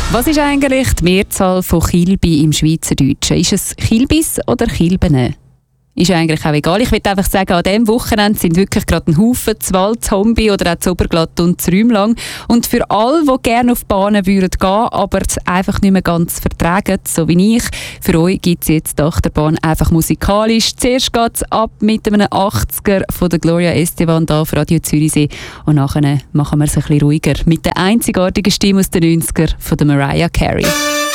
Was ist eigentlich die Mehrzahl von Kilbi im Schweizerdeutschen? Ist es Kilbis oder Kilbene? Ist eigentlich auch egal. Ich würde einfach sagen, an diesem Wochenende sind wirklich gerade ein Haufen zu Wald, zu Hombi oder auch zu Oberglatt und zu Rümlang. Und für alle, die gerne auf die Bahnen würden gehen, aber es einfach nicht mehr ganz vertragen, so wie ich, für euch gibt es jetzt die Achterbahn einfach musikalisch. Zuerst geht es ab mit einem 80er von der Gloria Estefan hier auf Radio Zürichsee und nachher machen wir es ein bisschen ruhiger mit der einzigartigen Stimme aus den 90er von der Mariah Carey.